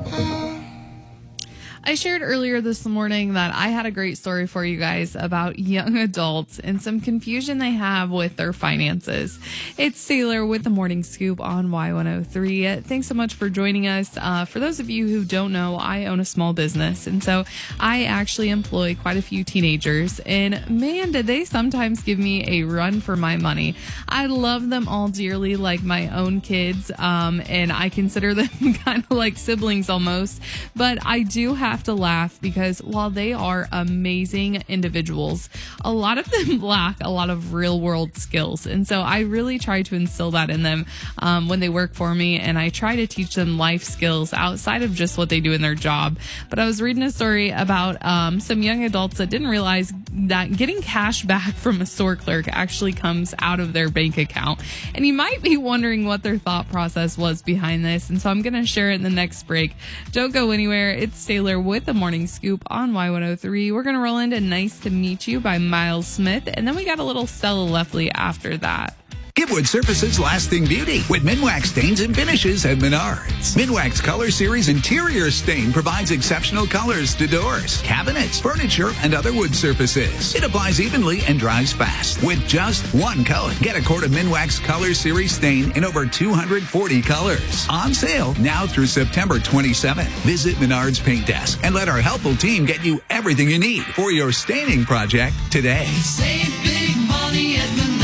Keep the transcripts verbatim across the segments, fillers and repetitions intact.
I shared earlier this morning that I had a great story for you guys about young adults and some confusion they have with their finances. It's Taylor with the Morning Scoop on Y one oh three. Thanks so much for joining us. Uh, for those of you who don't know, I own a small business, and so I actually employ quite a few teenagers, and man, did they sometimes give me a run for my money. I love them all dearly, like my own kids, um, and I consider them kind of like siblings almost, but I do have to laugh because while they are amazing individuals, a lot of them lack a lot of real world skills. And so I really try to instill that in them um, when they work for me. And I try to teach them life skills outside of just what they do in their job. But I was reading a story about um, some young adults that didn't realize that getting cash back from a store clerk actually comes out of their bank account. And you might be wondering what their thought process was behind this. And so I'm going to share it in the next break. Don't go anywhere. It's Taylor with the Morning Scoop on Y one oh three. We're going to roll into Nice to Meet You by Miles Smith, and then we got a little Stella Lefley after that. Give wood surfaces lasting beauty with Minwax stains and finishes at Menards. Minwax Color Series Interior Stain provides exceptional colors to doors, cabinets, furniture, and other wood surfaces. It applies evenly and dries fast with just one coat. Get a quart of Minwax Color Series Stain in over two hundred forty colors. On sale now through September twenty-seventh. Visit Menards Paint Desk and let our helpful team get you everything you need for your staining project today. Save big money at Menards.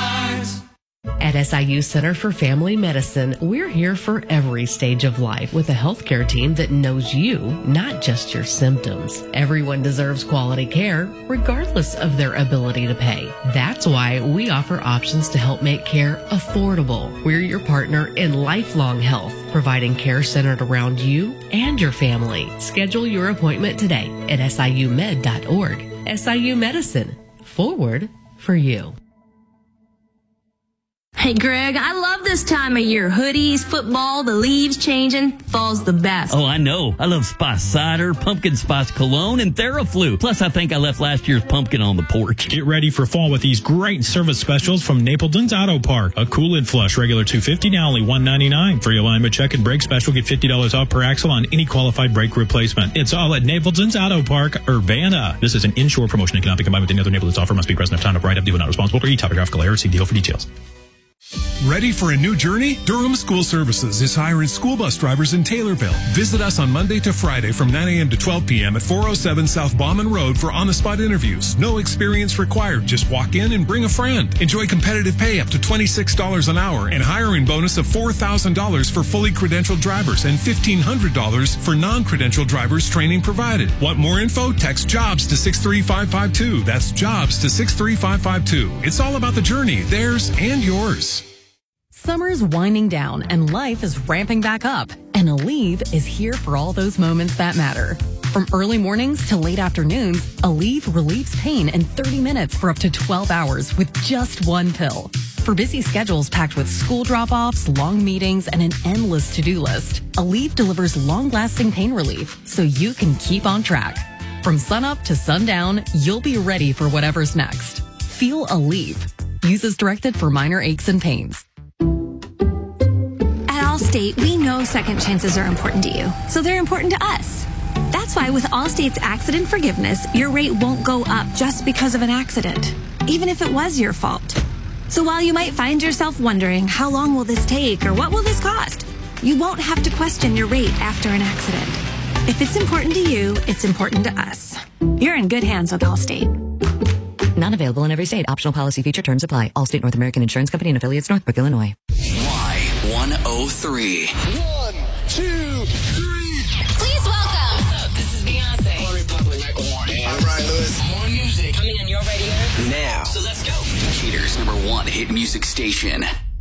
At S I U Center for Family Medicine, we're here for every stage of life with a healthcare team that knows you, not just your symptoms. Everyone deserves quality care, regardless of their ability to pay. That's why we offer options to help make care affordable. We're your partner in lifelong health, providing care centered around you and your family. Schedule your appointment today at S I U med dot org. S I U Medicine, forward for you. Hey, Greg, I love this time of year. Hoodies, football, the leaves changing. Fall's the best. Oh, I know. I love spice cider, pumpkin spice cologne, and Theraflu. Plus, I think I left last year's pumpkin on the porch. Get ready for fall with these great service specials from Napleton's Auto Park. A Cool-In Flush, regular two hundred fifty dollars, now only one hundred ninety-nine dollars. Free alignment check and brake special, get fifty dollars off per axle on any qualified brake replacement. It's all at Napleton's Auto Park, Urbana. This is an inshore promotion and cannot be combined with any other Napleton's offer. Must be present if time of write-up. Deal not responsible for e-topographical error. See deal for details. Ready for a new journey? Durham School Services is hiring school bus drivers in Taylorville. Visit us on Monday to Friday from nine a.m. to twelve p.m. at four oh seven South Bauman Road for on-the-spot interviews. No experience required. Just walk in and bring a friend. Enjoy competitive pay up to twenty-six dollars an hour and hiring bonus of four thousand dollars for fully credentialed drivers and fifteen hundred dollars for non-credentialed drivers training provided. Want more info? Text JOBS to six three five five two. That's JOBS to six three five five two. It's all about the journey, theirs and yours. Summer's winding down and life is ramping back up. And Aleve is here for all those moments that matter. From early mornings to late afternoons, Aleve relieves pain in thirty minutes for up to twelve hours with just one pill. For busy schedules packed with school drop-offs, long meetings, and an endless to-do list, Aleve delivers long-lasting pain relief so you can keep on track. From sunup to sundown, you'll be ready for whatever's next. Feel Aleve. Use as directed for minor aches and pains. Allstate, we know second chances are important to you, so they're important to us. That's why with Allstate's accident forgiveness, your rate won't go up just because of an accident, even if it was your fault. So while you might find yourself wondering, how long will this take or what will this cost? You won't have to question your rate after an accident. If it's important to you, it's important to us. You're in good hands with Allstate. Not available in every state. Optional policy feature terms apply. Allstate North American Insurance Company and affiliates, Northbrook, Illinois. Y one oh three. One, two, three. Please welcome. What's up? This is Beyonce. One Republic, Michael Warren. I'm Ryan Lewis. More music coming on your radio Now. So let's go. Cheaters number one hit music station.